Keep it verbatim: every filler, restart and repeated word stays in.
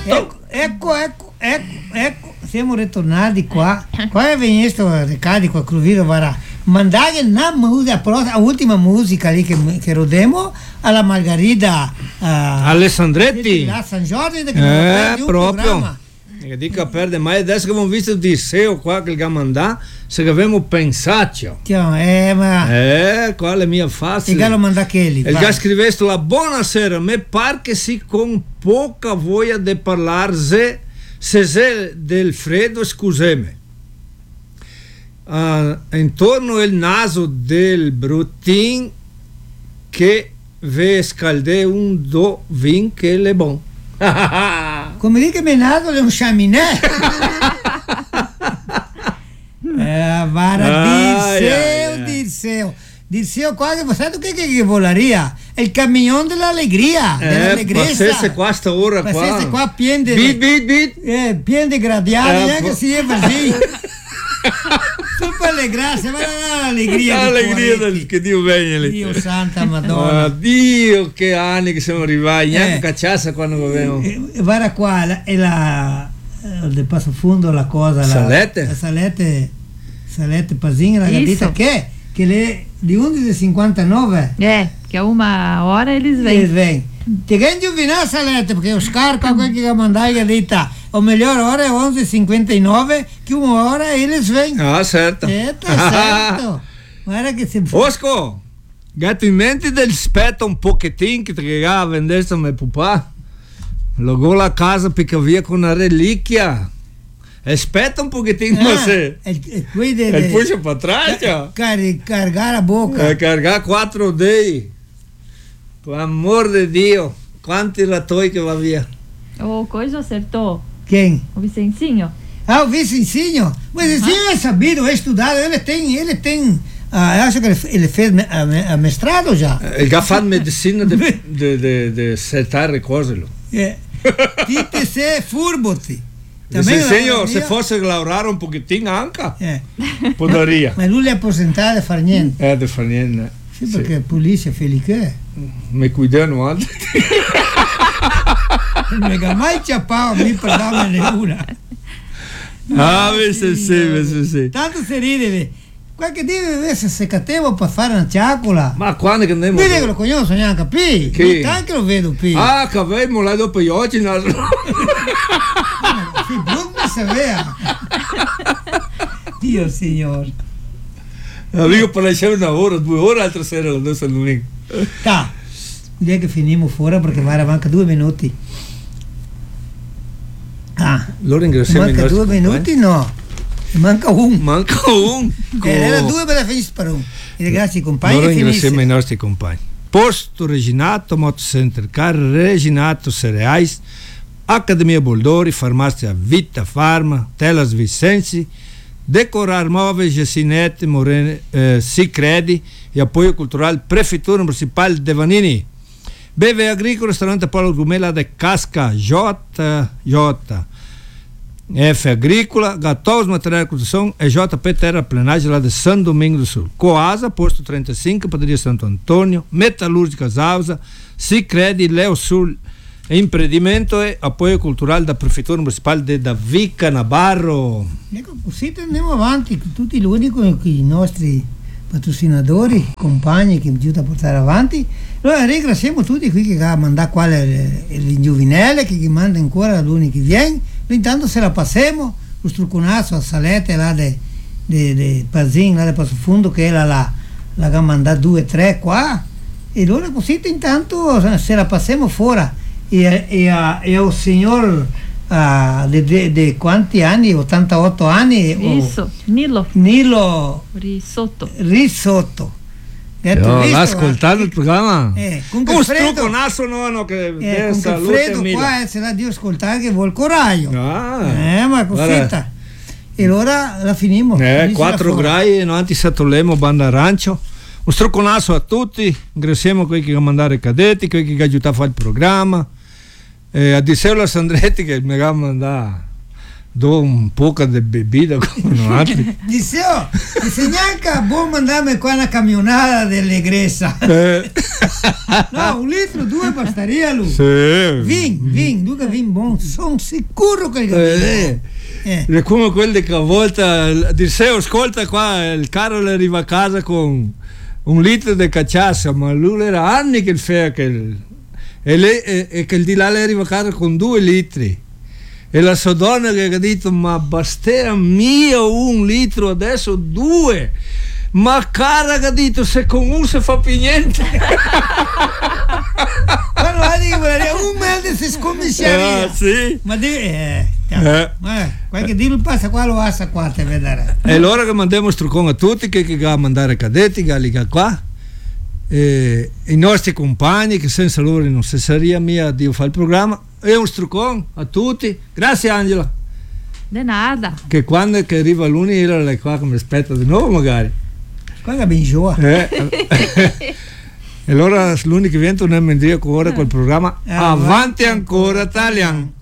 Ecco, ecco, ecco, ecco, ecco, siamo ritornati qua. Qua viene questo recado qua Cruviro varà. Mandare una musica, la ultima musica lì che, che rodemo alla Margarida uh, Alessandretti a San Giorgio che eh, proprio che dica perde mai adesso che abbiamo visto il Disseo qua che il mandà se che abbiamo pensato eh ma eh quale mia facile e lo manda Kelly e già scriveste la buonasera me par che si con poca voglia di parlarse se se del freddo scuseme. Uh, intorno al naso del bruttin che ve scalde un do vin che le bon come dice che naso è un chaminè eh, vara Dirseo Dirseo Dirseo qua che sai che, che, che volaria è il camion dell'allegria eh, dell'allegrezza passasse qua sta ora qua passasse qua pieno di bit bit bit eh, pieno di gradiali eh, che po- si è così per allegrarsi, ma l'allegria l'allegria del, che Dio venga Dio santa Madonna oh, Dio che anni che siamo arrivati neanche eh, cacciassa quando avevo eh, guarda qua la, è la eh, del passo fondo la cosa salette la, la salette salette Pasini la gatita che che le di undici e cinquantanove eh che a una ora eles vêm eles vêm ti che indovinare salette perché io scarco quel che mandai gatita o meglio ora è onze e cinquantanove che un'ora e le svegli ah certo certo certo guarda che si Osco gatto in mente del spetto un pochettino che ti regava a vendere a mio papà lo go la casa picca via con una reliquia aspetta un pochettino ah, ma se e, e qui de, e poi c'è per trás car, car, cargare la bocca eh, cargare quattro dei per amor di Dio quanti ratoi che va via oh coisa acertou quem? O Vicencinho. Ah, o Vicencinho. O Vicencinho é sabido, é estudado, ele tem, ele tem, ah, acho que ele, ele fez a, a mestrado já. Ele já faz medicina de, de, de, de acertar cose. É. Tite se furboti. Vicencinho, se fosse lavorare un pochettino anche, é. poderia. Ma lui è aposentato di far niente. Eh, di far niente. Sì, perché la polizia felice. Mi cuidano altri. Mega mai ciappava mi per darmene una. Ah, sì, sì, sì, sì. Tanto si ride, qualche deve se cattivo per fare una ciacola. Ma quando che andiamo? Vedi che lo conosco neanche qui. Che? Anche lo vedo qui. Ah, che avevo là dopo gli occhi. No. Sì, non mi sapeva. Dio signore. Amico per lasciare una ora, due ore, altra sera la nostra lunedì. Tá. Direi che finimo fuori perché manca due minuti. Ah, lo ringraziamo. Manca due minuti, no. Manca un. Manca un. Eh, era due per la finisce per un. E grazie compagni. Lo ringraziamo i nostri compagni. Posto Reginato, Motocenter Car, Reginato Cereais, Accademia Boldori, Farmácia Vita Farma, Telas Vicenzi, Decorar Móveis, Gessinete, Morene, eh, Sicredi e Apoio Cultural Prefeitura Municipal de Vanini. B V Agrícola, Restaurante Paulo Gourmet de Casca, J J F Agrícola, Gatos Material de Construção e J P Terraplenagem lá de São Domingo do Sul. Coasa, Posto trinta e cinco, Padaria Santo Antônio, Metalúrgicas Alza, Sicredi, Leo Sul Empreendimento e Apoio Cultural da Prefeitura Municipal de Davi Canabarro. Ecco, così andiamo avanti, tutti l'unico che i nostri patrocinatori, compagni che mi aiutano a portare avanti. Allora ringraziamo tutti qui che hanno mandato qua l'ingiovinelle, che manda ancora l'unico che viene. Intanto se la passiamo, lo strucconato a Salette là di Pasin, là di Passo Fondo, che la la la ha mandato due tre qua. E allora così intanto se la passiamo fuori e, e, e al signor uh, di quanti anni? ottantotto anni? Isso, o, Nilo. Nilo Risotto. Risotto. L'ho ascoltato il programma? Eh, con un Freddo, strucconasso no, no, che eh, con Freddo qua eh, se la Dio ascoltare che vuol coraggio. Ah, eh, ma cosetta. E allora la finimo. Eh, quattro grai, no, antisatolemo, banda arancio. Un strucconasso a tutti, ringraziamo quelli che hanno mandato i cadetti, quelli che hanno aiutato a fare il programma. Eh, a Disseo Sandretti che mi ha mandato do un poco di bebida come altri. Disseo, se neanche buon mandarmi qua una camionata dell'egressa. Eh. No, un litro, due bastaria lui. Sì. Vin, vin, due vin buon, sono sicuro che il Eh. eh. È come quelli che a volte dicevo, ascolta qua, il carro arriva a casa con un litro di cacciassa, ma lui era anni che il fa che il, e, lei, e, e che il di là le arriva a casa con due litri. E la sua donna che ha detto, ma bastea mio un litro, adesso due. Ma cara che ha detto, se con uno si fa più niente. Allora dico, un mese si scommissaria. Ah, sì. Ma di, eh, Eh. eh, qualche dillo passa qua lo passa qua, te vedere. E allora che mandiamo strucon a tutti che che a mandare cadetti, che qua. E i nostri compagni che senza loro non si sarebbe mia Dio fa il programma, e un strucon a tutti. Grazie Angela, De nada. che quando che arriva l'uni era lei qua che mi aspetta di nuovo magari Qua che ben gioa. eh. E allora l'unico che viene non è mendico ora col programma Eh, avanti ancora Italian.